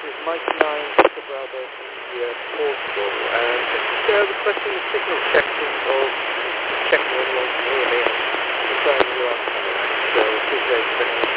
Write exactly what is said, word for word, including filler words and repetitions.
is Mike nine, Delta Bravo, India, Portugal. And just uh, requesting the signal checking of checking all along the way. Confirm you are coming. So, appreciate it.